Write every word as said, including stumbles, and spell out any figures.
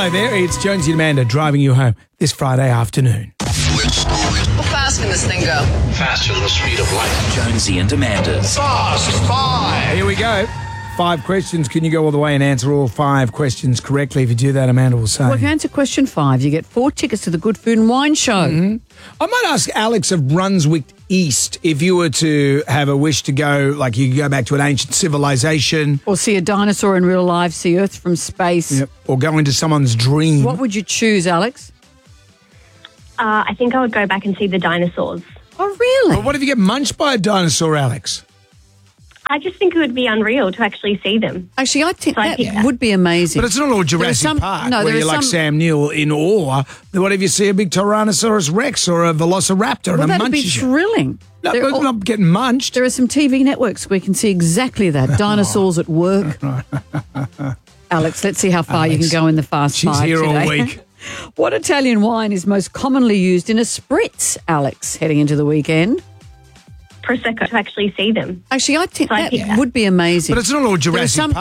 Hello there, it's Jonesy and Amanda driving you home this Friday afternoon. How fast can this thing go? Faster than the speed of light. Jonesy and Amanda's Fast Five. Here we go. Five questions. Can you go all the way and answer all five questions correctly? If you do that, Amanda will say. Well, if you answer question five, you get four tickets to the Good Food and Wine Show. Mm-hmm. I might ask Alex of Brunswick East if you were to have a wish to go, like you could go back to an ancient civilization. Or see a dinosaur in real life, see Earth from space. Yep. Or go into someone's dream. What would you choose, Alex? Uh, I think I would go back and see the dinosaurs. Oh, really? But what if you get munched by a dinosaur, Alex? I just think it would be unreal to actually see them. Actually, I think So I that think that. would be amazing. But it's not all Jurassic some- Park no, where there you're is like some- Sam Neill in awe. What if you see a big Tyrannosaurus Rex or a Velociraptor well, and a that'd be munches you? thrilling. No, There but are- not getting munched. There are some T V networks where you can see exactly that. Dinosaurs at work. Alex, let's see how far Alex, you can go in the fast she's five here today. all week. What Italian wine is most commonly used in a spritz, Alex, heading into the weekend? Prosecco to actually see them. Actually, I think So I that think that. would be amazing. But it's not all There are Jurassic some Park.